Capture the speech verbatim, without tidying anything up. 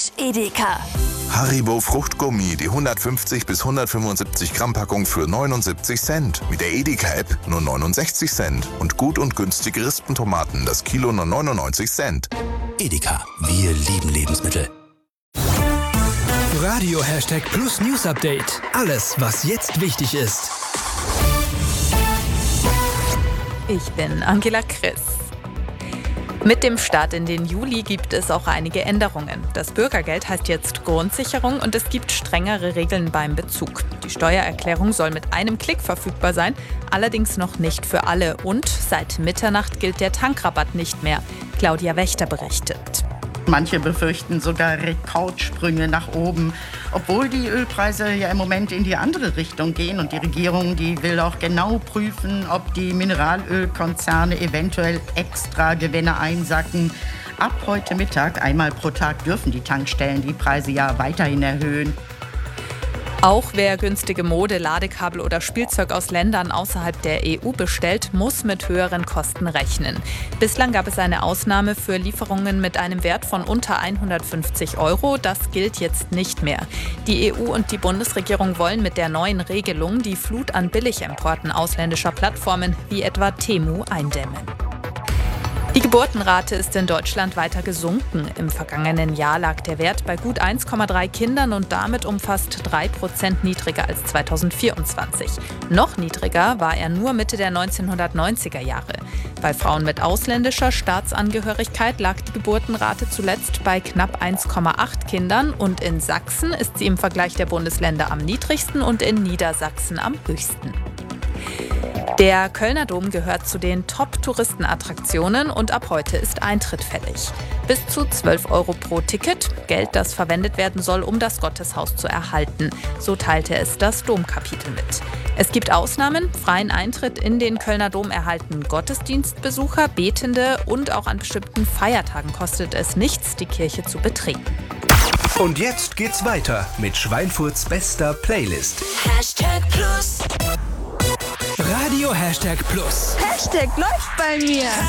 Typisch Edeka. Haribo Fruchtgummi, die hundertfünfzig bis hundertfünfundsiebzig Gramm Packung für neunundsiebzig Cent. Mit der Edeka-App nur neunundsechzig Cent. Und gut und günstige Rispentomaten, das Kilo nur neunundneunzig Cent. Edeka, wir lieben Lebensmittel. Radio Hashtag Plus News Update. Alles, was jetzt wichtig ist. Ich bin Angela Chris. Mit dem Start in den Juli gibt es auch einige Änderungen. Das Bürgergeld heißt jetzt Grundsicherung und es gibt strengere Regeln beim Bezug. Die Steuererklärung soll mit einem Klick verfügbar sein, allerdings noch nicht für alle. Und seit Mitternacht gilt der Tankrabatt nicht mehr. Claudia Wächter berichtet. Manche befürchten sogar Rekordsprünge nach oben, obwohl die Ölpreise ja im Moment in die andere Richtung gehen. Und die Regierung, die will auch genau prüfen, ob die Mineralölkonzerne eventuell extra Gewinne einsacken. Ab heute Mittag, einmal pro Tag, dürfen die Tankstellen die Preise ja weiterhin erhöhen. Auch wer günstige Mode, Ladekabel oder Spielzeug aus Ländern außerhalb der E U bestellt, muss mit höheren Kosten rechnen. Bislang gab es eine Ausnahme für Lieferungen mit einem Wert von unter hundertfünfzig Euro. Das gilt jetzt nicht mehr. Die E U und die Bundesregierung wollen mit der neuen Regelung die Flut an Billigimporten ausländischer Plattformen wie etwa Temu eindämmen. Die Geburtenrate ist in Deutschland weiter gesunken. Im vergangenen Jahr lag der Wert bei gut eins Komma drei Kindern und damit um fast drei Prozent niedriger als zweitausendvierundzwanzig. Noch niedriger war er nur Mitte der neunzehnhundertneunziger Jahre. Bei Frauen mit ausländischer Staatsangehörigkeit lag die Geburtenrate zuletzt bei knapp eins Komma acht Kindern und in Sachsen ist sie im Vergleich der Bundesländer am niedrigsten und in Niedersachsen am höchsten. Der Kölner Dom gehört zu den Top-Touristenattraktionen und ab heute ist Eintritt fällig. Bis zu zwölf Euro pro Ticket, Geld, das verwendet werden soll, um das Gotteshaus zu erhalten. So teilte es das Domkapitel mit. Es gibt Ausnahmen. Freien Eintritt in den Kölner Dom erhalten Gottesdienstbesucher, Betende und auch an bestimmten Feiertagen kostet es nichts, die Kirche zu betreten. Und jetzt geht's weiter mit Schweinfurts bester Playlist. Hashtag Plus. Radio Hashtag Plus. Hashtag läuft bei mir.